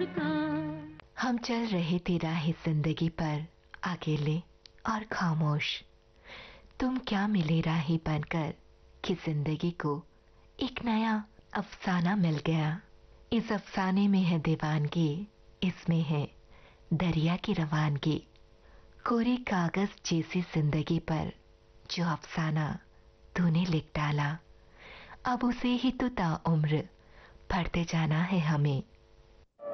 हम चल रहे थे राह जिंदगी पर अकेले और खामोश। तुम क्या मिले राही बनकर कि जिंदगी को एक नया अफसाना मिल गया। इस अफसाने में है दीवानगी, इसमें है दरिया की रवानगी। कोरे कागज जैसी जिंदगी पर जो अफसाना तूने लिख डाला, अब उसे ही तो ताउम्र पढ़ते जाना है हमें।